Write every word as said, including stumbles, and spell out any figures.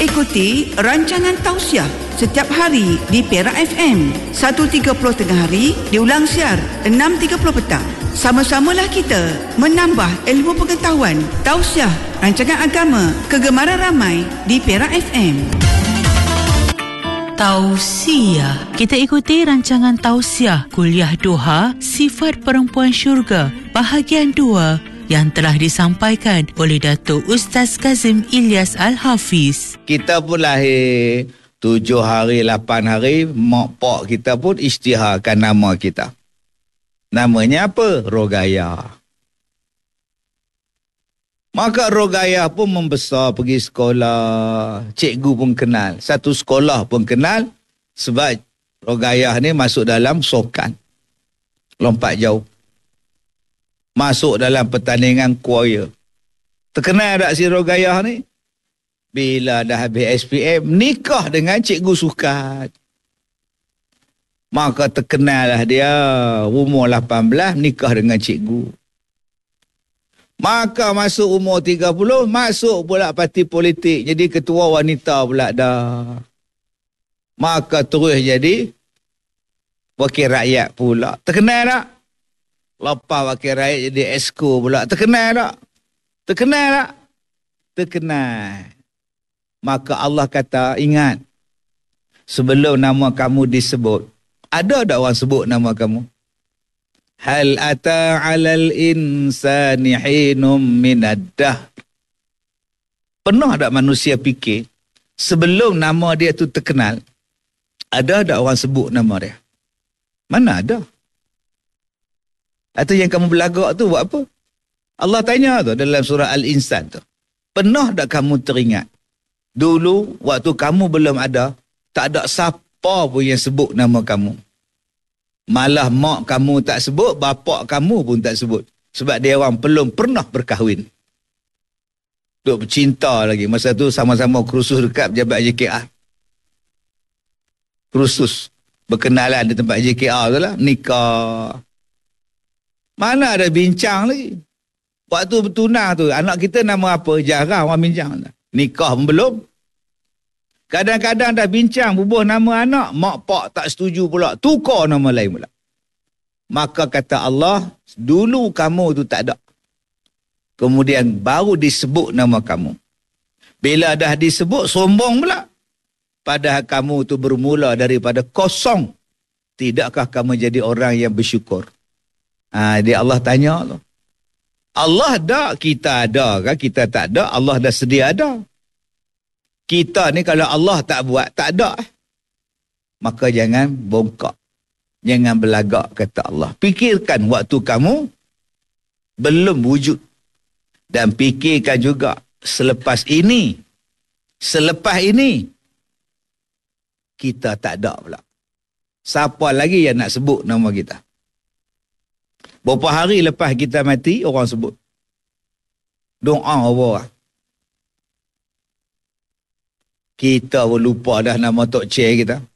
Ikuti rancangan tausiah setiap hari di Perak F M satu tiga puluh tengah hari, diulang siar enam tiga puluh petang. Sama-samalah kita menambah ilmu pengetahuan. Tausiah, rancangan agama kegemaran ramai di Perak F M. Tausiah. Kita ikuti rancangan tausiah Kuliah Doha Sifat Perempuan Syurga bahagian dua yang telah disampaikan oleh Datuk Ustaz Kazim Ilyas Al-Hafiz. Kita pun lahir tujuh hari, lapan hari, mak pak kita pun isytiharkan nama kita. Namanya apa? Rogaya. Maka Rogaya pun membesar, pergi sekolah. Cikgu pun kenal. Satu sekolah pun kenal. Sebab Rogaya ni masuk dalam sokan. Lompat jauh. Masuk dalam pertandingan choir. Terkenal tak si Rogaya ni? Bila dah habis S P M, nikah dengan cikgu sukan. Maka terkenal lah dia. Umur lapan belas, nikah dengan cikgu. Maka masuk umur tiga puluh, masuk pula parti politik. Jadi ketua wanita pula dah. Maka terus jadi wakil rakyat pula. Terkenal tak? Lepas wakil rakyat jadi esko pula. Terkenal tak? Terkenal tak? Terkenal. Maka Allah kata, ingat. Sebelum nama kamu disebut, ada tak orang sebut nama kamu? Hal ata 'alal insani hinum minad dahr. Pernah tak manusia fikir sebelum nama dia tu terkenal, ada tak orang sebut nama dia? Mana ada? Atau yang kamu belagak tu buat apa? Allah tanya tu dalam surah Al-Insan tu. Pernah tak kamu teringat dulu waktu kamu belum ada, tak ada siapa pun yang sebut nama kamu. Malah mak kamu tak sebut, bapak kamu pun tak sebut. Sebab dia orang belum pernah berkahwin. Duk bercinta lagi. Masa tu sama-sama kursus dekat pejabat J K R. Kursus berkenalan di tempat J K R tu lah. Nikah. Mana ada bincang lagi. Waktu bertunang tu, anak kita nama apa? Jarang orang bincang. Nikah pun belum. Kadang-kadang dah bincang bubuh nama anak, mak pak tak setuju pula, tukar nama lain pula. Maka kata Allah, dulu kamu tu tak ada. Kemudian baru disebut nama kamu. Bila dah disebut, sombong pula. Padahal kamu tu bermula daripada kosong. Tidakkah kamu jadi orang yang bersyukur? Ha, dia Allah tanya tu. Allah ada, kita ada kan? Kita tak ada, Allah dah sedia ada. Kita ni kalau Allah tak buat, tak ada. Maka jangan bongkak. Jangan belagak, kata Allah. Fikirkan waktu kamu belum wujud. Dan fikirkan juga selepas ini. Selepas ini. Kita tak ada pula. Siapa lagi yang nak sebut nama kita? Berapa hari lepas kita mati, orang sebut. Doa apa? Kita pun lupa dah nama Tok Cik kita.